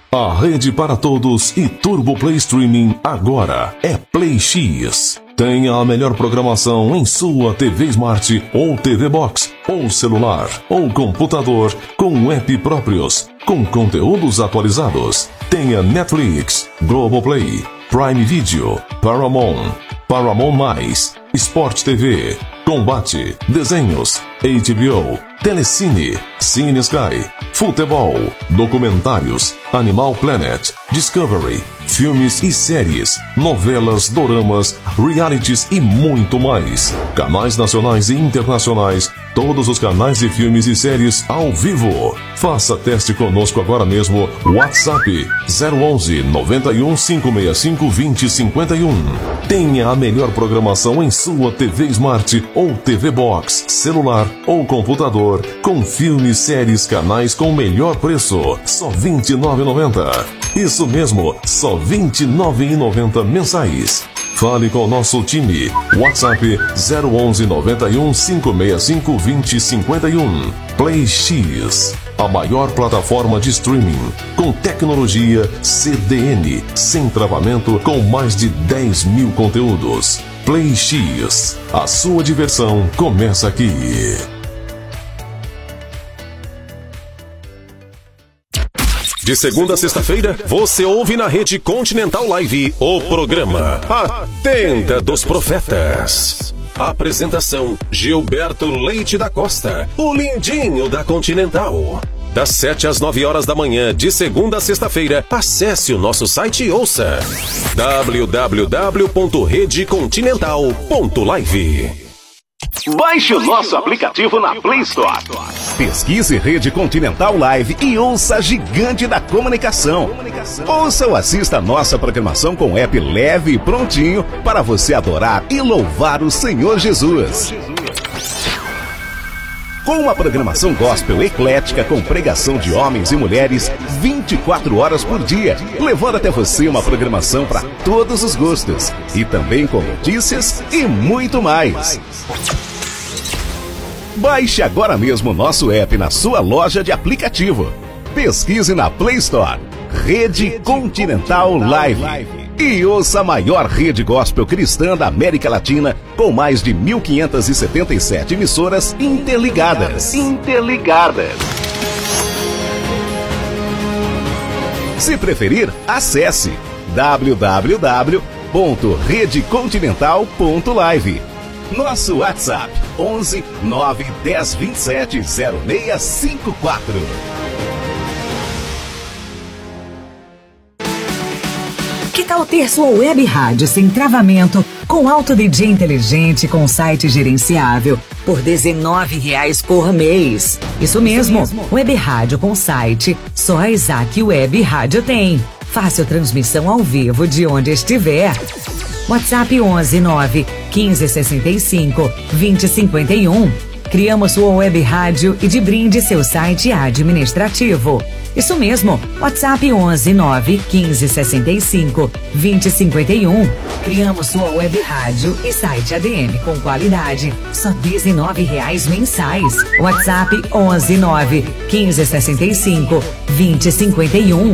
A rede para todos e Turbo Play Streaming agora é Play X. Tenha a melhor programação em sua TV Smart ou TV Box, ou celular, ou computador, com app próprios, com conteúdos atualizados. Tenha Netflix, Globoplay, Prime Video, Paramount, Paramount+, Sport TV, Combate, Desenhos, HBO, Telecine, Cine Sky, Futebol, Documentários, Animal Planet, Discovery, filmes e séries, novelas, doramas, realities e muito mais. Canais nacionais e internacionais, todos os canais de filmes e séries ao vivo. Faça teste conosco agora mesmo. WhatsApp 011 91 565 2051. Tenha a melhor programação em sua TV Smart ou TV Box, celular ou computador, com filmes, séries, canais com melhor preço. Só R$ 29,90. Isso mesmo, só R$ 29,90 mensais. Fale com o nosso time. WhatsApp 011 91 565 2051. Play X, a maior plataforma de streaming com tecnologia CDN, sem travamento, com mais de 10 mil conteúdos. Play X, a sua diversão começa aqui. De segunda a sexta-feira, você ouve na Rede Continental Live o programa A Tenda dos Profetas. Apresentação: Gilberto Leite da Costa, o lindinho da Continental. Das 7 às 9 horas da manhã, de segunda a sexta-feira, acesse o nosso site e ouça www.redecontinental.live. Baixe o nosso aplicativo na Play Store. Pesquise Rede Continental Live e ouça a gigante da comunicação. Ouça ou assista a nossa programação com app leve e prontinho para você adorar e louvar o Senhor Jesus. Com uma programação gospel eclética com pregação de homens e mulheres 24 horas por dia, levando até você uma programação para todos os gostos e também com notícias e muito mais. Baixe agora mesmo o nosso app na sua loja de aplicativo. Pesquise na Play Store Rede Continental Live e ouça a maior rede gospel cristã da América Latina, com mais de 1.577 emissoras interligadas. Se preferir, acesse www.redecontinental.live. Nosso WhatsApp 11 9 10 27 0654. Que tal ter sua web rádio sem travamento, com alto DJ inteligente, com site gerenciável, por R$19 por mês? Isso mesmo, web rádio com site, só a Isaac Web Rádio tem. Fácil transmissão ao vivo de onde estiver. WhatsApp 11 9 15 65 20 51. Criamos sua web rádio e de brinde seu site administrativo. Isso mesmo, WhatsApp 11 9 15 65 20 51. Criamos sua web rádio e site ADM com qualidade, só R$19 mensais. WhatsApp 11 9 15 65 20 51.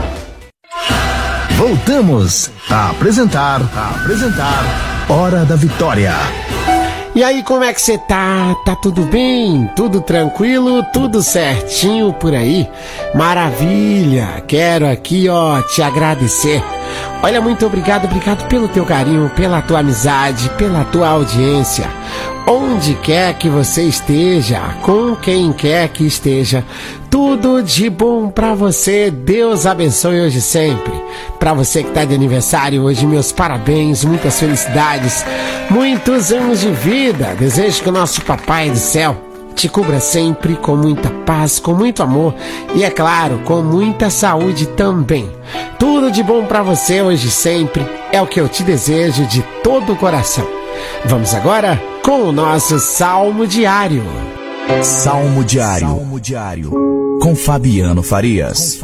Voltamos a apresentar Hora da Vitória. E aí, como é que você tá? Tá tudo bem? Tudo tranquilo? Tudo certinho por aí? Maravilha! Quero aqui, te agradecer. Olha, muito obrigado pelo teu carinho, pela tua amizade, pela tua audiência. Onde quer que você esteja, com quem quer que esteja, tudo de bom pra você. Deus abençoe hoje e sempre. Pra você que tá de aniversário hoje, meus parabéns, muitas felicidades, muitos anos de vida. Desejo que o nosso Papai do Céu te cubra sempre com muita paz, com muito amor e, é claro, com muita saúde também. Tudo de bom pra você hoje e sempre é o que eu te desejo de todo o coração. Vamos agora com o nosso Salmo Diário. Salmo Diário. Com Fabiano Farias.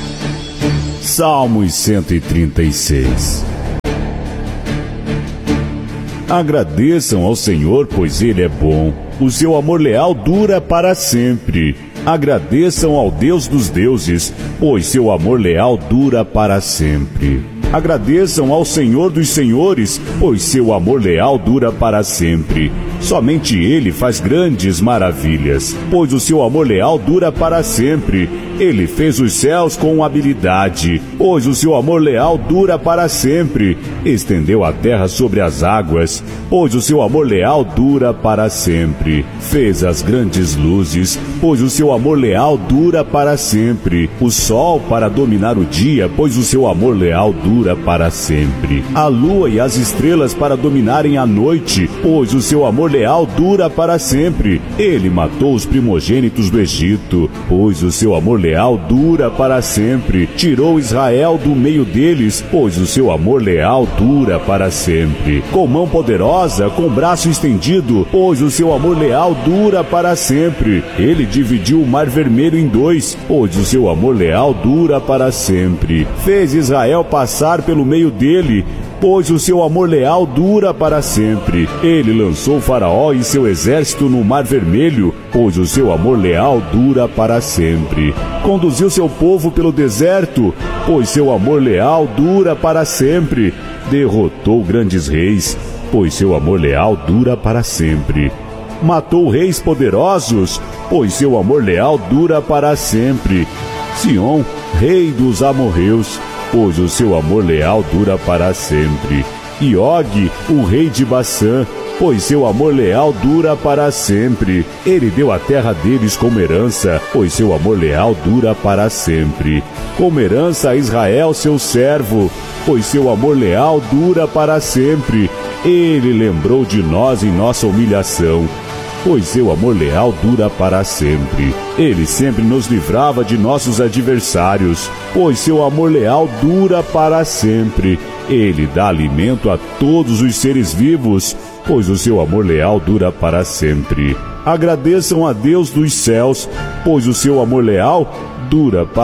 Salmos 136. Agradeçam ao Senhor, pois Ele é bom. O seu amor leal dura para sempre. Agradeçam ao Deus dos deuses, pois seu amor leal dura para sempre. Agradeçam ao Senhor dos senhores, pois seu amor leal dura para sempre. Somente Ele faz grandes maravilhas, pois o seu amor leal dura para sempre. Ele fez os céus com habilidade, pois o seu amor leal dura para sempre. Estendeu a terra sobre as águas, pois o seu amor leal dura para sempre. Fez as grandes luzes, pois o seu amor leal dura para sempre. O sol para dominar o dia, pois o seu amor leal dura para sempre. A lua e as estrelas para dominarem a noite, pois o seu amor leal dura para sempre. Ele matou os primogênitos do Egito, pois o seu amor leal dura para sempre. Tirou Israel do meio deles, pois o seu amor leal dura para sempre. Com mão poderosa, com braço estendido, pois o seu amor leal dura para sempre. Ele dividiu o mar vermelho em dois, pois o seu amor leal dura para sempre. Fez Israel passar pelo meio dele, pois o seu amor leal dura para sempre. Ele lançou Faraó e seu exército no Mar Vermelho, pois o seu amor leal dura para sempre. Conduziu seu povo pelo deserto, pois seu amor leal dura para sempre. Derrotou grandes reis, pois seu amor leal dura para sempre. Matou reis poderosos, pois seu amor leal dura para sempre. Sion, rei dos amorreus, pois o seu amor leal dura para sempre. E Og, o rei de Baçã, pois seu amor leal dura para sempre. Ele deu a terra deles como herança, pois seu amor leal dura para sempre. Como herança a Israel, seu servo, pois seu amor leal dura para sempre. Ele lembrou de nós em nossa humilhação, pois seu amor leal dura para sempre. Ele sempre nos livrava de nossos adversários, pois seu amor leal dura para sempre. Ele dá alimento a todos os seres vivos, pois o seu amor leal dura para sempre. Agradeçam a Deus dos céus, pois o seu amor leal dura para